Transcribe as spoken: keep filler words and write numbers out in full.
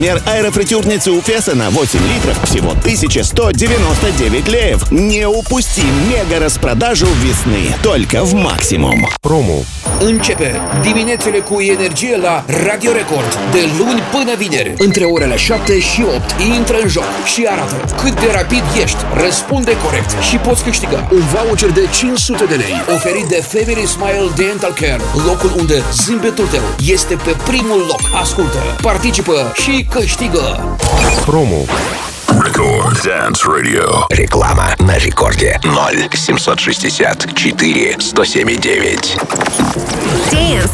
Например, аэрофритюрницы у Феса на восемь литров всего тысяча сто девяносто девять леев. Не упусти мега-распродажу весны. Только в Maximum. Promo. Începe diminețile cu energie la Radio Record. De luni până vineri, între orele șapte și opt, intră în joc și arată cât de rapid ești, răspunde corect și poți câștiga un voucher de cinci sute de lei oferit de Family Smile Dental Care, locul unde zâmbetul tău este pe primul loc. Ascultă, participă și câștigă! Promo. Record Dance Radio. Реклама на рекорде ноль семьсот шестьдесят четыре сто семь девять. Dance